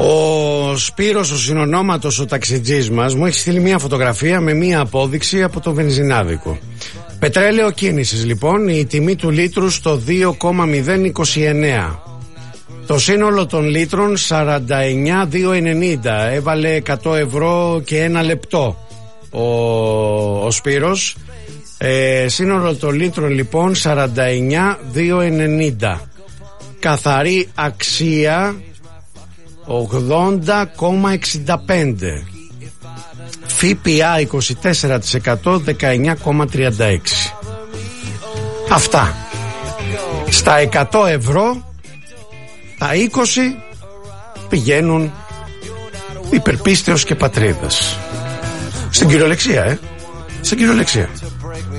Ο Σπύρος, ο συνονόματος, ο ταξιτζής μας, μου έχει στείλει μια φωτογραφία με μια απόδειξη από το βενζινάδικο. Πετρέλαιο κίνησης λοιπόν, η τιμή του λίτρου στο 2,029. Το σύνολο των λίτρων 49,290. Έβαλε 100 ευρώ και ένα λεπτό ο Σπύρος. Σύνολο των λίτρων λοιπόν 49,290. Καθαρή αξία 80,65. ΦΠΑ 24%, 19,36. Αυτά. Στα 100 ευρώ τα 20 πηγαίνουν υπερπίστεως και πατρίδας. Στην κυριολεξία, στην κυριολεξία.